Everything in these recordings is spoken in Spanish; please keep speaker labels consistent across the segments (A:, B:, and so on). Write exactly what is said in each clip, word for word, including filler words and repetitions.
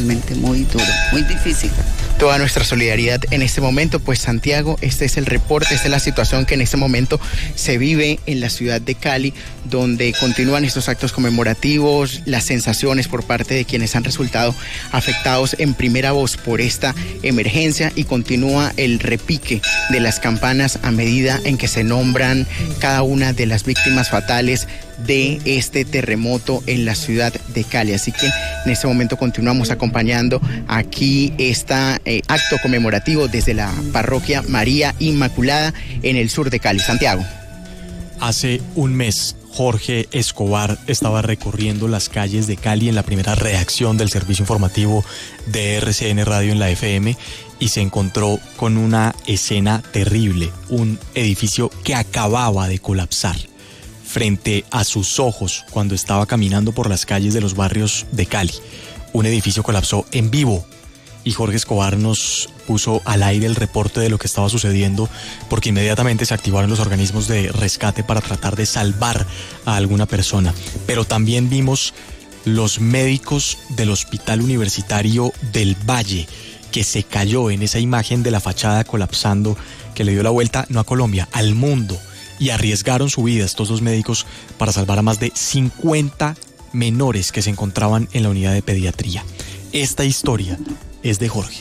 A: realmente muy duro, muy difícil.
B: Toda nuestra solidaridad en este momento, pues Santiago, este es el reporte, esta es la situación que en este momento se vive en la ciudad de Cali, donde continúan estos actos conmemorativos, las sensaciones por parte de quienes han resultado afectados en primera voz por esta emergencia, y continúa el repique de las campanas a medida en que se nombran cada una de las víctimas fatales de este terremoto en la ciudad de Cali. Así que en este momento continuamos acompañando aquí este eh, acto conmemorativo desde la parroquia María Inmaculada en el sur de Cali. Santiago.
C: Hace un mes, Jorge Escobar estaba recorriendo las calles de Cali en la primera reacción del servicio informativo de R C N Radio en la F M y se encontró con una escena terrible, un edificio que acababa de colapsar frente a sus ojos cuando estaba caminando por las calles de los barrios de Cali. Un edificio colapsó en vivo y Jorge Escobar nos puso al aire el reporte de lo que estaba sucediendo, porque inmediatamente se activaron los organismos de rescate para tratar de salvar a alguna persona. Pero también vimos los médicos del Hospital Universitario del Valle, que se cayó en esa imagen de la fachada colapsando, que le dio la vuelta no a Colombia, al mundo, y arriesgaron su vida estos dos médicos para salvar a más de cincuenta menores que se encontraban en la unidad de pediatría. Esta historia es de Jorge.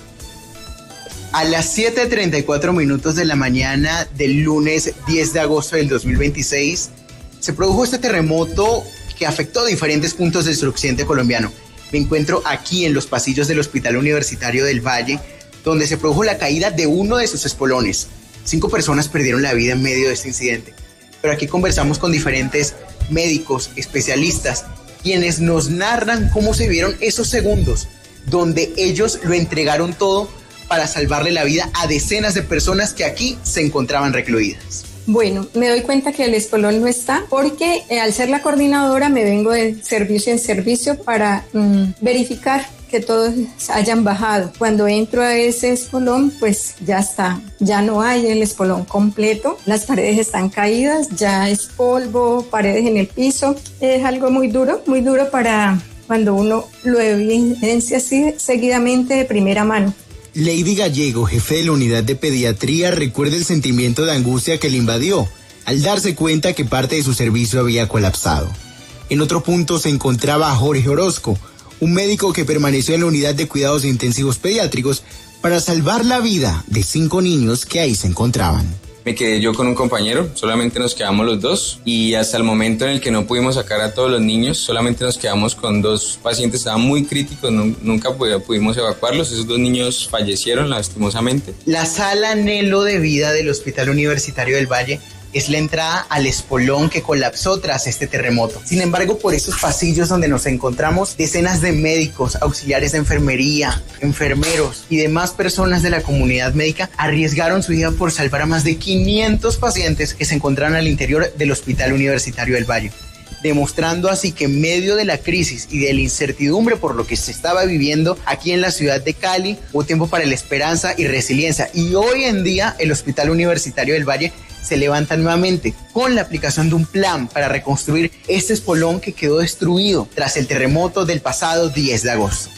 B: A las siete treinta y cuatro minutos de la mañana del lunes diez de agosto del dos mil veintiséis se produjo este terremoto que afectó diferentes puntos del suroccidente colombiano. Me encuentro aquí en los pasillos del Hospital Universitario del Valle, donde se produjo la caída de uno de sus espolones. Cinco personas perdieron la vida en medio de este incidente. Pero aquí conversamos con diferentes médicos, especialistas, quienes nos narran cómo se vivieron esos segundos, donde ellos lo entregaron todo para salvarle la vida a decenas de personas que aquí se encontraban recluidas.
D: Bueno, me doy cuenta que el espolón no está porque eh, al ser la coordinadora me vengo de servicio en servicio para mm, verificar que todos hayan bajado. Cuando entro a ese espolón, pues ya está, ya no hay el espolón completo, las paredes están caídas, ya es polvo, paredes en el piso. Es algo muy duro, muy duro para cuando uno lo evidencia así seguidamente de primera mano.
E: Lady Gallego, jefe de la unidad de pediatría, recuerda el sentimiento de angustia que le invadió al darse cuenta que parte de su servicio había colapsado. En otro punto se encontraba Jorge Orozco, un médico que permaneció en la unidad de cuidados intensivos pediátricos para salvar la vida de cinco niños que ahí se encontraban.
F: Me quedé yo con un compañero, solamente nos quedamos los dos, y hasta el momento en el que no pudimos sacar a todos los niños, solamente nos quedamos con dos pacientes, estaban muy críticos, no, nunca pudimos evacuarlos, esos dos niños fallecieron lastimosamente.
B: La sala anhelo de vida del Hospital Universitario del Valle es la entrada al espolón que colapsó tras este terremoto. Sin embargo, por esos pasillos donde nos encontramos, decenas de médicos, auxiliares de enfermería, enfermeros y demás personas de la comunidad médica arriesgaron su vida por salvar a más de quinientos pacientes que se encontraban al interior del Hospital Universitario del Valle, demostrando así que en medio de la crisis y de la incertidumbre por lo que se estaba viviendo aquí en la ciudad de Cali, hubo tiempo para la esperanza y resiliencia. Y hoy en día el Hospital Universitario del Valle se levanta nuevamente con la aplicación de un plan para reconstruir este espolón que quedó destruido tras el terremoto del pasado diez de agosto.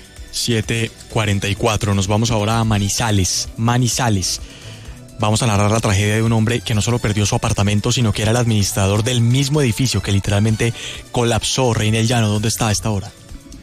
C: siete cuarenta y cuatro, nos vamos ahora a Manizales, Manizales. Vamos a narrar la tragedia de un hombre que no solo perdió su apartamento, sino que era el administrador del mismo edificio que literalmente colapsó. Reinel Llano, ¿dónde está a esta hora?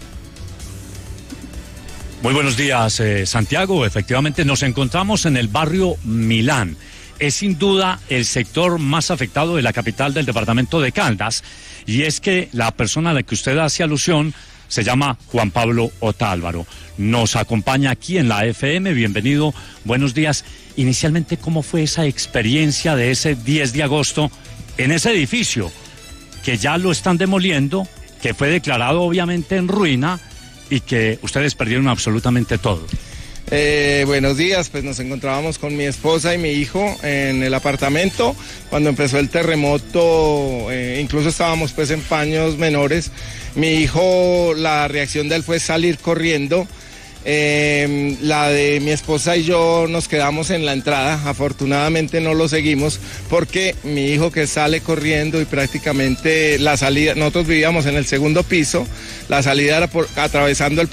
G: Muy buenos días, eh, Santiago. Efectivamente, nos encontramos en el barrio Milán. Es sin duda el sector más afectado de la capital del departamento de Caldas, y es que la persona a la que usted hace alusión se llama Juan Pablo Otálvaro. Nos acompaña aquí en la F M, bienvenido, buenos días. Inicialmente, ¿cómo fue esa experiencia de ese diez de agosto en ese edificio que ya lo están demoliendo, que fue declarado obviamente en ruina y que ustedes perdieron absolutamente todo?
H: Eh, buenos días, pues nos encontrábamos con mi esposa y mi hijo en el apartamento cuando empezó el terremoto, eh, incluso estábamos pues en paños menores. Mi hijo, la reacción de él fue salir corriendo. Eh, la de mi esposa y yo nos quedamos en la entrada, afortunadamente no lo seguimos porque mi hijo que sale corriendo y prácticamente la salida, nosotros vivíamos en el segundo piso, la salida era por, atravesando el